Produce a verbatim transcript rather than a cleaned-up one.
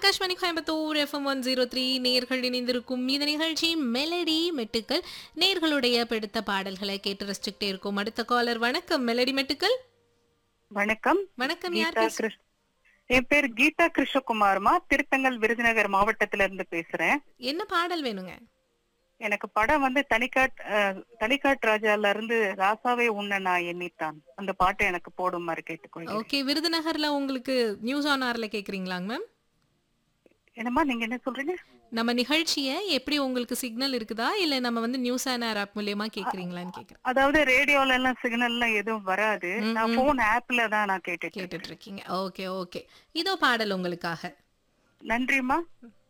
Akashvani Coimbatore FM one zero three நேர்கள் இணைந்திருக்கும் இந்த நிகழ்ச்சி மெலடி மெட்டுக்கள். நேர்களுடைய பிடித்த பாடல்களை கேட்டு ரசிச்சுக்கிட்டே இருக்கும். அடுத்த காலர். வணக்கம் மெலடி மெட்டுக்கள். வணக்கம். வணக்கம். யார் கீதா பேச- கிருஷ் என் பேர் கீதா கிருஷ்ணகுமார்மா, திருத்தங்கல் விருதுநகர் மாவட்டத்துல இருந்து பேசுறேன். என்ன பாடல் வேணுங்க? எனக்கு படம் வந்து தனிக்காட் அஹ், தனிக்காட் ராஜால இருந்து ராசாவே உன்ன நான் எண்ணித்தான், அந்த பாட்டை எனக்கு போடுமாறு கேட்டுக்கொள்கிறேன். ஓகே, விருதுநகர்ல உங்களுக்கு நியூஸ் ஆன் ஆர்ல கேக்குறீங்களாங்க மேம்? என்னம்மா நீங்க என்ன சொல்றீங்க? நம்ம நிகழ்ச்சியை எப்படி உங்களுக்கு சிக்னல் இருக்குதா இல்ல நம்ம வந்து நியூஸ் ஆன் ஆர் ஆப் மூலியமா கேக்குறீங்களான்னு கேக்குறேன். அதாவது ரேடியோல எல்லாம் சிக்னல் எல்லாம் எதுவும் வராது. ம், நான் ம். போன் ஆப்ல தான் நான் கேட்டுட்டு இருக்கேன். கேட்டுட்டு இருக்கீங்க. ஓகே ஓகே, இதோ பாடல் உங்களுக்காக. நன்றிம்மா.